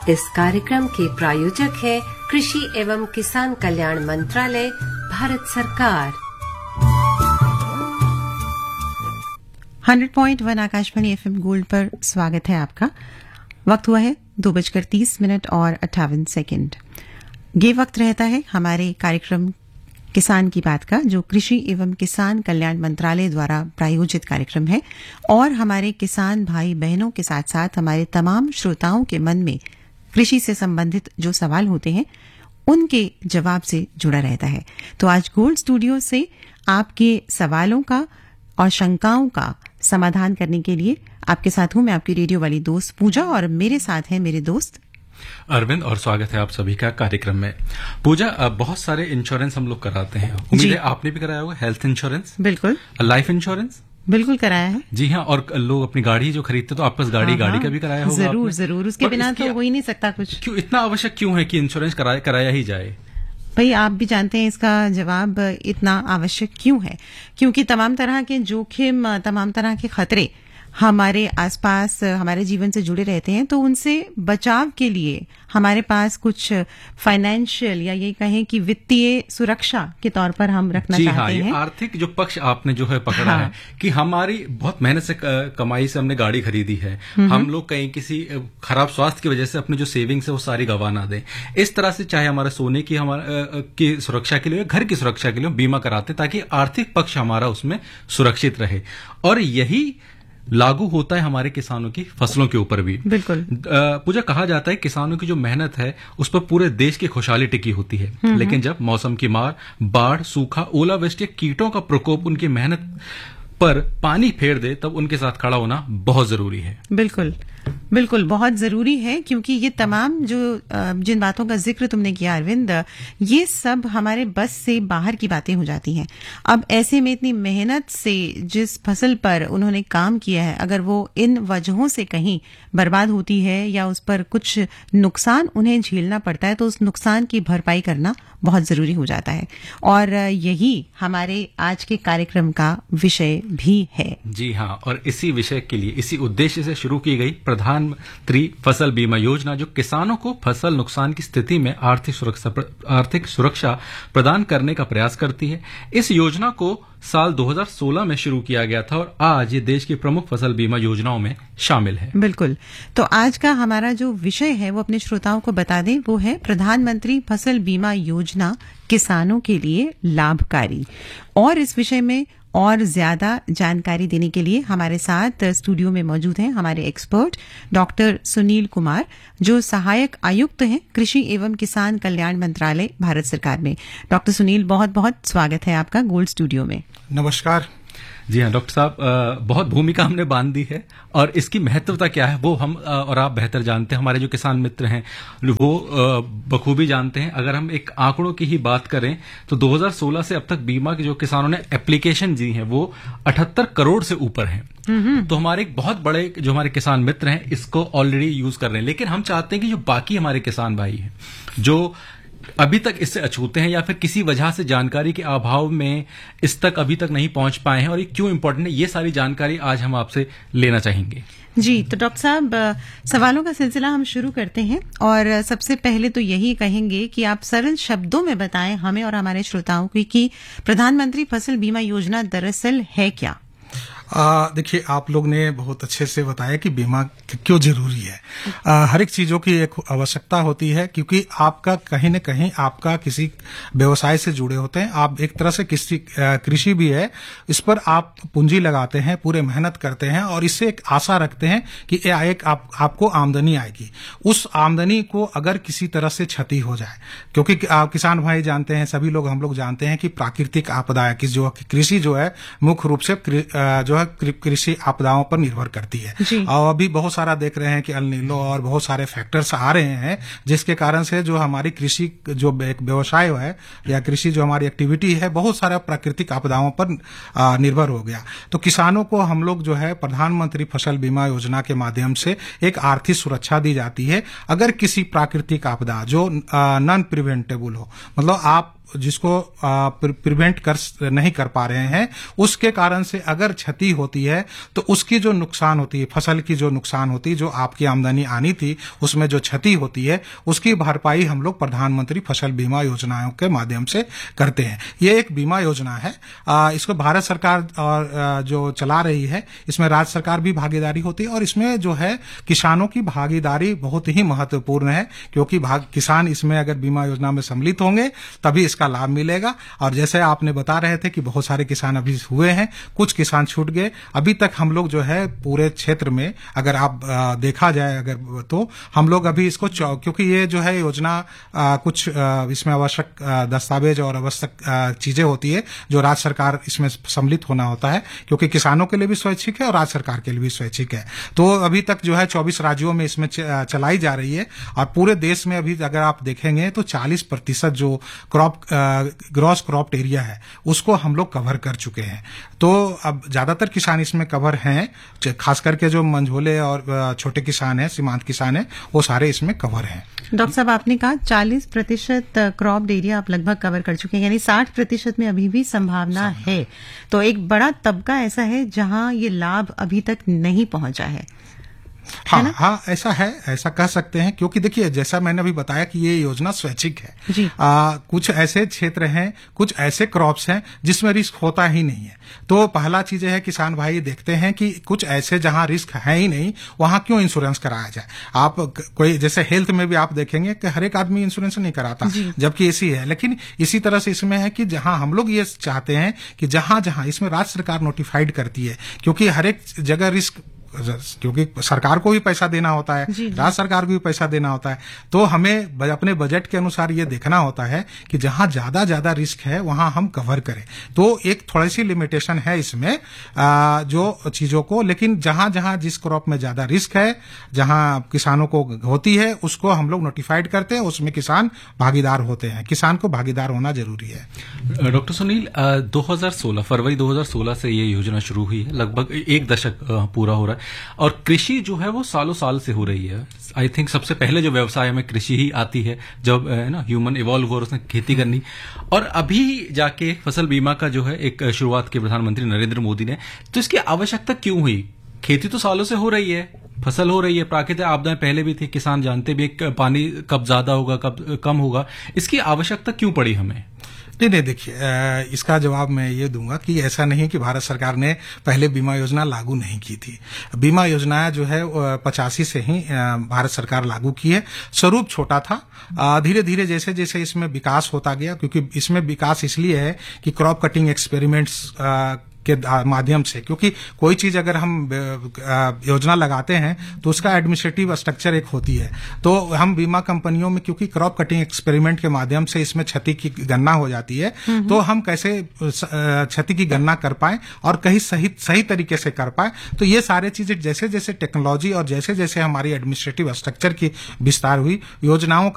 इस कार्यक्रम के प्रायोजक है कृषि एवं किसान कल्याण मंत्रालय, भारत सरकार। 100.1 आकाशवाणी FM गोल्ड पर स्वागत है आपका। वक्त हुआ है 2:30 और 58 सेकंड। ये वक्त रहता है हमारे कार्यक्रम किसान की बात का, जो कृषि एवं किसान कल्याण मंत्रालय द्वारा प्रायोजित कार्यक्रम है और हमारे किसान भाई बहनों के साथ साथ हमारे तमाम श्रोताओं के मन में कृषि से संबंधित जो सवाल होते हैं उनके जवाब से जुड़ा रहता है। तो आज गोल्ड स्टूडियो से आपके सवालों का और शंकाओं का समाधान करने के लिए आपके साथ हूं मैं, आपकी रेडियो वाली दोस्त पूजा, और मेरे साथ हैं मेरे दोस्त अरविंद। और स्वागत है आप सभी का कार्यक्रम में। पूजा, बहुत सारे इंश्योरेंस हम लोग कराते हैं, उम्मीद है आपने भी कराया होगा। हेल्थ इंश्योरेंस, बिल्कुल। लाइफ इंश्योरेंस, बिल्कुल कराया है। जी हाँ। और लोग अपनी गाड़ी जो खरीदते तो आपके पास गाड़ी का भी कराया होगा। जरूर जरूर, उसके बिना तो हो ही नहीं सकता कुछ। क्यों इतना आवश्यक क्यों है कि इंश्योरेंस कराया ही जाए? भाई आप भी जानते हैं इसका जवाब इतना आवश्यक क्यों है, क्योंकि तमाम तरह के जोखिम, तमाम तरह के खतरे हमारे आसपास हमारे जीवन से जुड़े रहते हैं। तो उनसे बचाव के लिए हमारे पास कुछ फाइनेंशियल या ये कहें कि वित्तीय सुरक्षा के तौर पर हम रखना चाहते हैं। आर्थिक जो पक्ष आपने जो है पकड़ा है कि हमारी बहुत मेहनत से कमाई से हमने गाड़ी खरीदी है, हम लोग कहीं किसी खराब स्वास्थ्य की वजह से अपनी जो सेविंग्स है वो सारी गवा ना दें। इस तरह से चाहे हमारे सोने की की सुरक्षा के लिए, घर की सुरक्षा के लिए बीमा कराते ताकि आर्थिक पक्ष हमारा उसमें सुरक्षित रहे। और यही लागू होता है हमारे किसानों की फसलों के ऊपर भी। बिल्कुल। पूजा, कहा जाता है किसानों की जो मेहनत है उस पर पूरे देश की खुशहाली टिकी होती है, लेकिन जब मौसम की मार, बाढ़, सूखा, ओलावृष्टि, कीटों का प्रकोप उनकी मेहनत पर पानी फेर दे तब उनके साथ खड़ा होना बहुत जरूरी है। बिल्कुल बिल्कुल, बहुत जरूरी है, क्योंकि ये तमाम जो जिन बातों का जिक्र तुमने किया अरविंद, ये सब हमारे बस से बाहर की बातें हो जाती हैं। अब ऐसे में इतनी मेहनत से जिस फसल पर उन्होंने काम किया है, अगर वो इन वजहों से कहीं बर्बाद होती है या उस पर कुछ नुकसान उन्हें झेलना पड़ता है, तो उस नुकसान की भरपाई करना बहुत जरूरी हो जाता है। और यही हमारे आज के कार्यक्रम का विषय भी है। जी हाँ, और इसी विषय के लिए, इसी उद्देश्य से शुरू की गई प्रधानमंत्री फसल बीमा योजना, जो किसानों को फसल नुकसान की स्थिति में आर्थिक सुरक्षा प्रदान करने का प्रयास करती है। इस योजना को साल 2016 में शुरू किया गया था और आज ये देश की प्रमुख फसल बीमा योजनाओं में शामिल है। बिल्कुल। तो आज का हमारा जो विषय है वो अपने श्रोताओं को बता दें, वो है प्रधानमंत्री फसल बीमा योजना किसानों के लिए लाभकारी। और इस विषय में और ज्यादा जानकारी देने के लिए हमारे साथ स्टूडियो में मौजूद हैं हमारे एक्सपर्ट डॉक्टर सुनील कुमार, जो सहायक आयुक्त हैं कृषि एवं किसान कल्याण मंत्रालय, भारत सरकार में। डॉक्टर सुनील, बहुत बहुत स्वागत है आपका गोल्ड स्टूडियो में। नमस्कार। जी हाँ डॉक्टर साहब, बहुत भूमिका हमने बांध दी है और इसकी महत्वता क्या है वो हम और आप बेहतर जानते हैं। हमारे जो किसान मित्र हैं वो बखूबी जानते हैं। अगर हम एक आंकड़ों की ही बात करें तो 2016 से अब तक बीमा के जो किसानों ने एप्लीकेशन दी है वो 78 करोड़ से ऊपर है। तो हमारे एक बहुत बड़े जो हमारे किसान मित्र हैं इसको ऑलरेडी यूज कर रहे हैं। लेकिन हम चाहते हैं कि जो बाकी हमारे किसान भाई हैं जो अभी तक इससे अछूते हैं या फिर किसी वजह से जानकारी के अभाव में इस तक अभी तक नहीं पहुंच पाए हैं और ये क्यों इम्पोर्टेंट है, ये सारी जानकारी आज हम आपसे लेना चाहेंगे। जी, तो डॉक्टर साहब, सवालों का सिलसिला हम शुरू करते हैं और सबसे पहले तो यही कहेंगे कि आप सरल शब्दों में बताएं हमें और हमारे श्रोताओं को कि प्रधानमंत्री फसल बीमा योजना दरअसल है क्या। देखिए, आप लोग ने बहुत अच्छे से बताया कि बीमा क्यों जरूरी है। हर एक चीजों की एक आवश्यकता होती है, क्योंकि आपका कहीं न कहीं आपका किसी व्यवसाय से जुड़े होते हैं। आप एक तरह से किसी कृषि भी है, इस पर आप पूंजी लगाते हैं, पूरे मेहनत करते हैं और इससे एक आशा रखते हैं कि एक आपको आमदनी आएगी। उस आमदनी को अगर किसी तरह से क्षति हो जाए, क्योंकि किसान भाई जानते हैं, सभी लोग हम लोग जानते हैं कि प्राकृतिक आपदा की जो कृषि जो है मुख्य रूप से जो कृषि आपदाओं पर निर्भर करती है। और अभी बहुत सारा देख रहे हैं कि अल नीनो और बहुत सारे फैक्टर्स आ रहे हैं जिसके कारण से जो हमारी कृषि जो एक व्यवसाय है या कृषि जो हमारी एक्टिविटी है बहुत सारा प्राकृतिक आपदाओं पर निर्भर हो गया। तो किसानों को हम लोग जो है प्रधानमंत्री फसल बीमा योजना के माध्यम से एक आर्थिक सुरक्षा दी जाती है। अगर किसी प्राकृतिक आपदा जो नॉन प्रिवेंटेबल हो, मतलब आप जिसको प्रिवेंट नहीं कर पा रहे हैं, उसके कारण से अगर क्षति होती है तो उसकी जो नुकसान होती है, फसल की जो नुकसान होती है, जो आपकी आमदनी आनी थी उसमें जो क्षति होती है, उसकी भरपाई हम लोग प्रधानमंत्री फसल बीमा योजनाओं के माध्यम से करते हैं। ये एक बीमा योजना है, इसको भारत सरकार और जो चला रही है, इसमें राज्य सरकार भी भागीदारी होती है और इसमें जो है किसानों की भागीदारी बहुत ही महत्वपूर्ण है, क्योंकि किसान इसमें अगर बीमा योजना में सम्मिलित होंगे तभी इसका लाभ मिलेगा। और जैसे आपने बता रहे थे कि बहुत सारे किसान अभी हुए हैं, कुछ किसान छूट गए। अभी तक हम लोग जो है पूरे क्षेत्र में अगर आप देखा जाए अगर तो हम लोग अभी इसको क्योंकि ये जो है योजना कुछ इसमें आवश्यक दस्तावेज और आवश्यक चीजें होती है जो राज्य सरकार इसमें सम्मिलित होना होता है, क्योंकि किसानों के लिए भी स्वैच्छिक है और राज्य सरकार के लिए भी स्वैच्छिक है। तो अभी तक जो है 24 राज्यों में इसमें चलाई जा रही है और पूरे देश में अभी अगर आप देखेंगे तो 40% जो ग्रॉस क्रॉप्ड एरिया है उसको हम लोग कवर कर चुके हैं। तो अब ज्यादातर किसान इसमें कवर हैं, खास करके जो मंझोले और छोटे किसान हैं, सीमांत किसान हैं, वो सारे इसमें कवर हैं। डॉक्टर साहब, आपने कहा 40% क्रॉप्ड एरिया आप लगभग कवर कर चुके हैं, यानी 60% में अभी भी संभावना है। तो एक बड़ा तबका ऐसा है जहां ये लाभ अभी तक नहीं पहुंचा है। हाँ, ऐसा है, ऐसा कह सकते हैं, क्योंकि देखिए जैसा मैंने अभी बताया कि ये योजना स्वैच्छिक है जी। कुछ ऐसे क्षेत्र हैं, कुछ ऐसे क्रॉप्स हैं जिसमें रिस्क होता ही नहीं है। तो पहला चीज है किसान भाई देखते हैं कि कुछ ऐसे जहां रिस्क है ही नहीं वहां क्यों इंश्योरेंस कराया जाए। आप कोई जैसे हेल्थ में भी आप देखेंगे कि हर एक आदमी इंश्योरेंस नहीं कराता, जबकि ऐसी है। लेकिन इसी तरह से इसमें है कि जहां हम लोग ये चाहते हैं कि जहां जहां इसमें राज्य सरकार नोटिफाइड करती है, क्योंकि हर एक जगह रिस्क, क्योंकि सरकार को भी पैसा देना होता है, राज्य सरकार को भी पैसा देना होता है, तो हमें अपने बजट के अनुसार ये देखना होता है कि जहां ज्यादा रिस्क है वहां हम कवर करें। तो एक थोड़ी सी लिमिटेशन है इसमें जो चीजों को, लेकिन जहां जहां जिस क्रॉप में ज्यादा रिस्क है, जहां किसानों को होती है, उसको हम लोग नोटिफाइड करते हैं, उसमें किसान भागीदार होते हैं। किसान को भागीदार होना जरूरी है। डॉक्टर सुनील, 2016 फरवरी 2016 से ये योजना शुरू हुई है, लगभग एक दशक पूरा हो रहा है और कृषि जो है वो सालों साल से हो रही है। आई थिंक सबसे पहले जो व्यवसाय में कृषि ही आती है, जब ना ह्यूमन इवॉल्व हुआ, उसने खेती करनी, और अभी जाके फसल बीमा का जो है एक शुरुआत की प्रधानमंत्री नरेंद्र मोदी ने। तो इसकी आवश्यकता क्यों हुई? खेती तो सालों से हो रही है, फसल हो रही है, प्राकृतिक आपदाएं पहले भी थी, किसान जानते भी पानी कब ज्यादा होगा कब कम होगा, इसकी आवश्यकता क्यों पड़ी हमें? नहीं, देखिए इसका जवाब मैं ये दूंगा कि ऐसा नहीं कि भारत सरकार ने पहले बीमा योजना लागू नहीं की थी। बीमा योजना जो है 85 से ही भारत सरकार लागू की है। स्वरूप छोटा था, धीरे धीरे जैसे जैसे इसमें विकास होता गया, क्योंकि इसमें विकास इसलिए है कि क्रॉप कटिंग एक्सपेरिमेंट्स के माध्यम से, क्योंकि कोई चीज अगर हम योजना लगाते हैं तो उसका एडमिनिस्ट्रेटिव स्ट्रक्चर एक होती है। तो हम बीमा कंपनियों में क्योंकि क्रॉप कटिंग एक्सपेरिमेंट के माध्यम से इसमें क्षति की गणना हो जाती है, तो हम कैसे क्षति की गणना कर पाए और कहीं सही तरीके से कर पाए। तो ये सारे चीजें जैसे जैसे टेक्नोलॉजी और जैसे जैसे हमारी एडमिनिस्ट्रेटिव स्ट्रक्चर की विस्तार हुई, योजनाओं